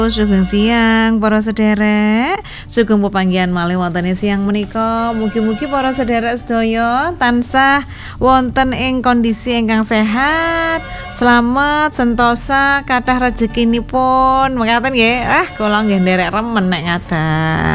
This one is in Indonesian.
Sugeng siang para sederek, sugeng pepanggihan malih wonten siang menika. Mugi-mugi para sederek sedaya tansah wonten ing kondisi ingkang sehat, slamet, sentosa, kathah rezekinipun. Mekaten nggih. Kula nggih nderek remen nek ngaten.